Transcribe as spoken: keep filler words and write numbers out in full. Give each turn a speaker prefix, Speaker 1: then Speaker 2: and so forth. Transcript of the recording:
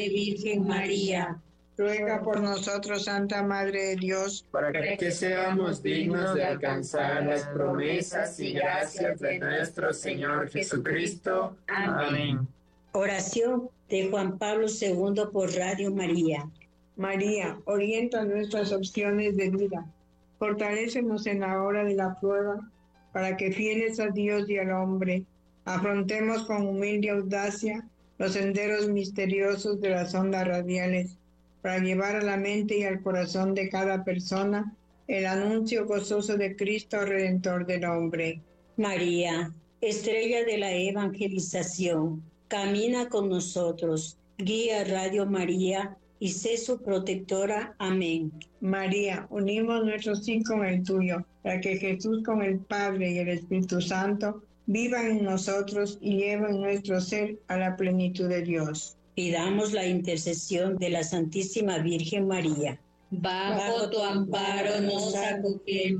Speaker 1: Virgen María,
Speaker 2: ruega por nosotros, Santa Madre de Dios,
Speaker 3: para que seamos dignos de alcanzar las promesas y gracias de nuestro Señor Jesucristo. Amén.
Speaker 1: Oración de Juan Pablo segundo por Radio María.
Speaker 2: María, orienta nuestras opciones de vida. Fortalécenos en la hora de la prueba, para que fieles a Dios y al hombre, afrontemos con humilde audacia los senderos misteriosos de las ondas radiales, para llevar a la mente y al corazón de cada persona el anuncio gozoso de Cristo, Redentor del hombre.
Speaker 1: María, estrella de la evangelización, camina con nosotros, guía Radio María y sé su protectora. Amén.
Speaker 2: María, unimos nuestro sí con el tuyo, para que Jesús con el Padre y el Espíritu Santo vivan en nosotros y lleven nuestro ser a la plenitud de Dios.
Speaker 1: Pidamos la intercesión de la Santísima Virgen María.
Speaker 4: Bajo tu amparo nos acogemos.